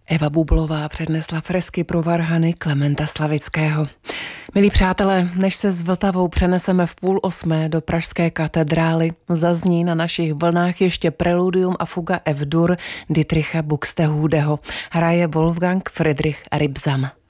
Eva Bublová přednesla fresky pro varhany Klementa Slavického. Milí přátelé, než se s Vltavou přeneseme v 7:30 do pražské katedrály, zazní na našich vlnách ještě preludium a fuga F-dur Dietricha Buxtehudeho. Hraje Wolfgang Friedrich Ribsam.